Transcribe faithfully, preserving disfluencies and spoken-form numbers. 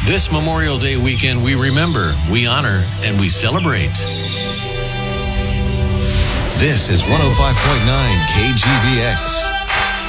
This Memorial Day weekend, we remember, we honor, and we celebrate. This is one oh five point nine K G B X.